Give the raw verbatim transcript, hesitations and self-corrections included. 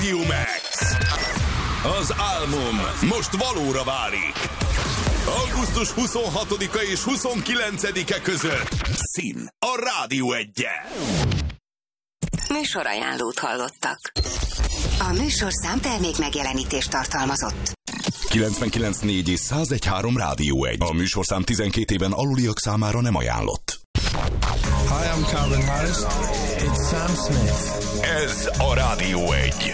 Max. Az álmom most valóra válik. augusztus huszonhatodika és huszonkilencedike között Szín a Rádió Egyen. Műsorajánlót hallottak. A műsorszám termék megjelenítést tartalmazott. kilencvenkilenc négy és száz egy három Rádió Egy. A műsorszám tizenkét éven aluliak számára nem ajánlott. Hi, I'm Calvin Harris. It's Sam Smith. Ez a Rádió Egy.